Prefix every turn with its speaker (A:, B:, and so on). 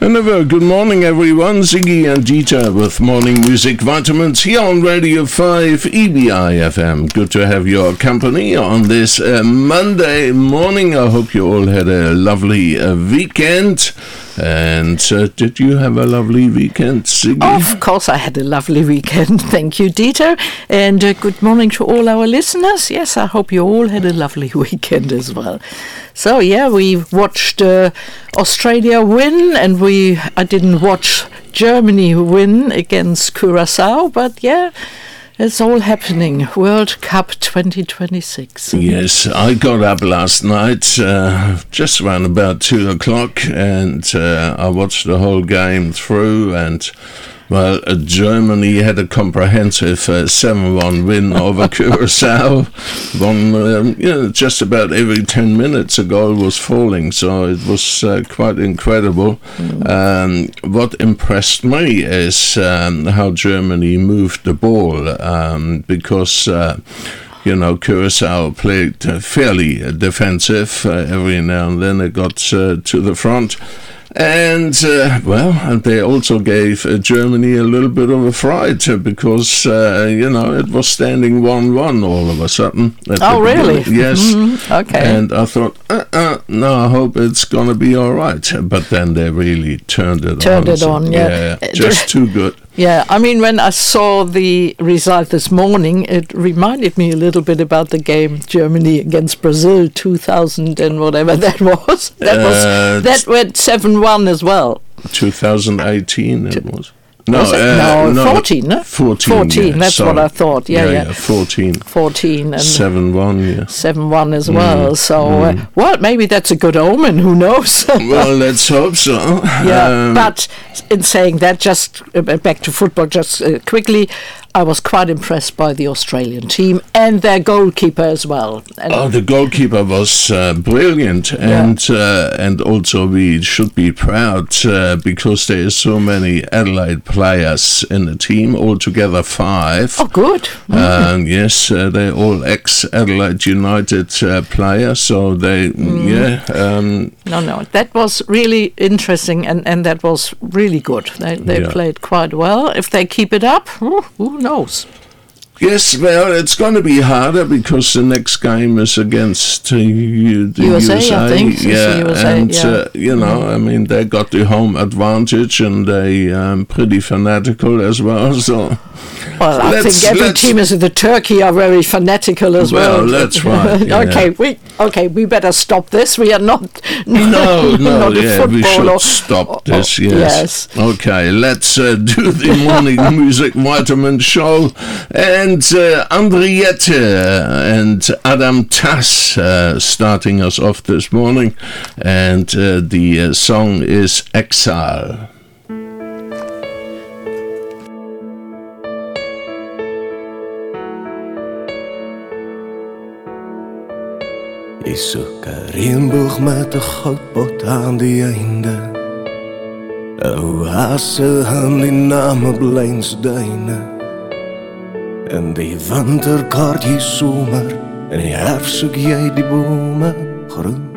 A: And a very good morning, everyone. Ziggy and Dieter with Morning Music Vitamins here on Radio 5 EBI FM. Good to have your company on this Monday morning. I hope you all had a lovely weekend. And did you have a lovely weekend, Ziggy?
B: Of course I had a lovely weekend. Thank you, Dieter. And good morning to all our listeners. Yes, I hope you all had a lovely weekend as well. So, yeah, we watched Australia win, and I didn't watch Germany win against Curacao, but yeah, it's all happening. World Cup 2026.
A: Yes, I got up last night, just around about 2 o'clock, and I watched the whole game through, and well, Germany had a comprehensive 7-1 win over Curacao. Just about every 10 minutes a goal was falling, so it was quite incredible. What impressed me is how Germany moved the ball, because Curacao played fairly defensive. Every now and then it got to the front. And, they also gave Germany a little bit of a fright because, it was standing 1-1 all of a sudden.
B: Oh, really?
A: Yes.
B: Okay.
A: And I thought, no, I hope it's going to be all right. But then they really turned it on. Yeah. Just too good.
B: Yeah, I mean, when I saw the result this morning, it reminded me a little bit about the game Germany against Brazil 2000 and whatever that was. That went 7-1 as well.
A: 2018 it was.
B: No, 14, no? 14, that's
A: sorry.
B: what I thought. Yeah.
A: 14.
B: 14 and
A: 7-1, yeah.
B: 7-1 as well. So, maybe that's a good omen, who knows?
A: Well, let's hope so.
B: Yeah, but in saying that, just back to football, just quickly, I was quite impressed by the Australian team and their goalkeeper as well. And
A: the goalkeeper was brilliant, and also we should be proud because there is so many Adelaide players in the team, altogether 5.
B: Oh, good.
A: Yes, they're all ex-Adelaide United players, so they,
B: No, that was really interesting, and that was really good. They played quite well. If they keep it up, who knows?
A: Yes, well, it's going to be harder because the next game is against the USA.
B: I think.
A: Yeah,
B: USA,
A: and I mean, they got the home advantage, and they pretty fanatical as well. So,
B: well, I think every team is the Turkey are very fanatical as well.
A: Well, that's right.
B: Yeah. We better stop this. We are not.
A: No, we should
B: or,
A: stop this. Yes. Okay, let's do the morning music vitamin show. And Andriette and Adam Tass starting us off this morning, and the song is Exile.
C: Jy soek 'n reënboog met 'n goudpot aan die einde. 'n oase aan die name blynsduine. In die winter kaart jy somer, in die herfst soek jy die bome groen.